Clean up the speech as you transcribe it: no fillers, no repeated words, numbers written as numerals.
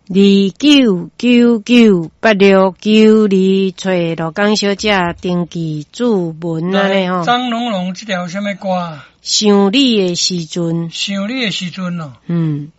29998692找罗江小姐登记注文安尼吼。 张龙龙这条什么歌？ 想你的时阵， 想你的时阵咯。